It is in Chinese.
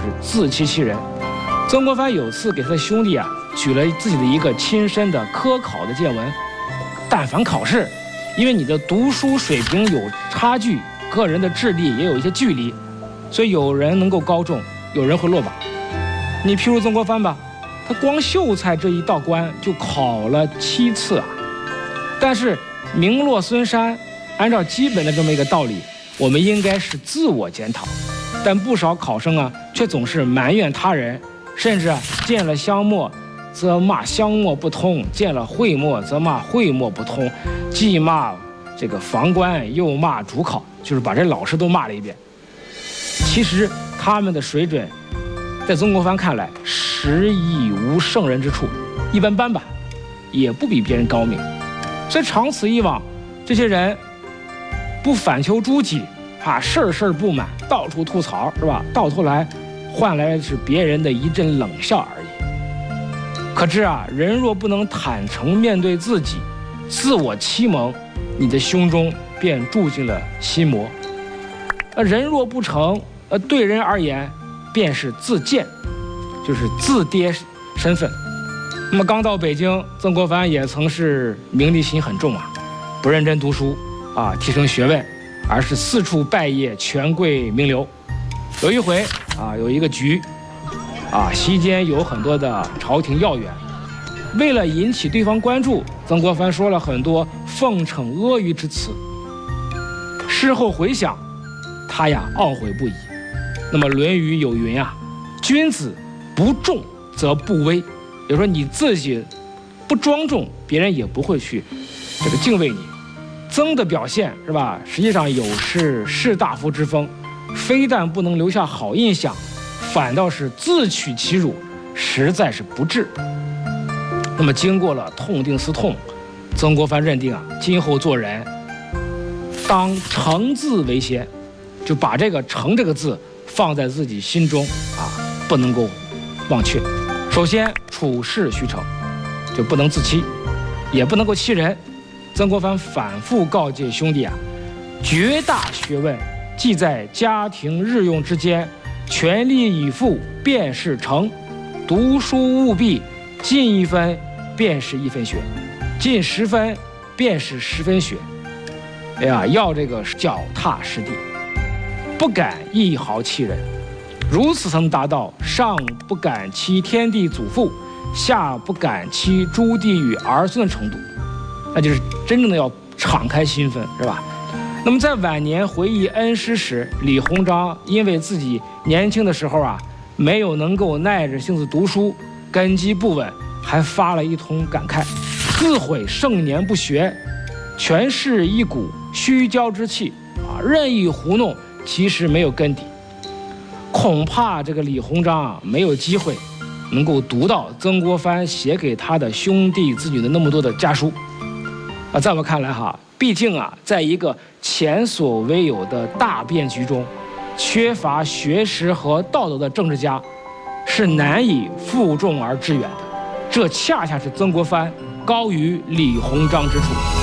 自欺欺人。曾国藩有次给他的兄弟举了自己的一个亲身的科考的见闻，但凡考试，因为你的读书水平有差距，个人的智力也有一些距离，所以有人能够高中，有人会落榜。你譬如曾国藩吧，他光秀才这一道关就考了7次但是名落孙山，按照基本的这么一个道理，我们应该是自我检讨，但不少考生却总是埋怨他人，甚至见了香墨则骂香墨不通，见了会墨则骂会墨不通，既骂这个房官又骂主考，就是把这老师都骂了一遍。其实他们的水准在曾国藩看来实亦无圣人之处，一般般吧，也不比别人高明。所以长此以往，这些人不反求诸己事事不满，到处吐槽，是吧？到头来换来的是别人的一阵冷笑而已。可知人若不能坦诚面对自己，自我欺蒙，你的胸中便住进了心魔。人若不成，对人而言便是自贱，就是自跌身份。那么刚到北京，曾国藩也曾是名利心很重不认真读书提升学问，而是四处拜谒权贵名流。有一回有一个局席间有很多的朝廷要员，为了引起对方关注，曾国藩说了很多奉承阿谀之词。事后回想，他懊悔不已。那么《论语》有云君子不重则不威，也就是说你自己不庄重，别人也不会去敬畏你。曾的表现是吧，实际上有士大夫之风，非但不能留下好印象，反倒是自取其辱，实在是不智。那么经过了痛定思痛，曾国藩认定今后做人当诚字为先，就把这个诚这个字放在自己心中不能够忘却。首先处事须诚，就不能自欺，也不能够欺人。曾国藩反复告诫兄弟绝大学问既在家庭日用之间，全力以赴便是诚。读书务必进1分便是1分学，进10分便是10分学。要这个脚踏实地，不敢一毫欺人，如此才能达到上不敢欺天地祖父，下不敢欺诸弟与儿孙的程度。那就是真正的要敞开心扉，是吧？那么在晚年回忆恩师时，李鸿章因为自己年轻的时候没有能够耐着性子读书，根基不稳，还发了一通感慨：自悔盛年不学，全是一股虚骄之气任意胡弄，其实没有根底。恐怕这个李鸿章没有机会能够读到曾国藩写给他的兄弟子女的那么多的家书在我看来毕竟在一个前所未有的大变局中，缺乏学识和道德的政治家是难以负重而致远的。这恰恰是曾国藩高于李鸿章之处。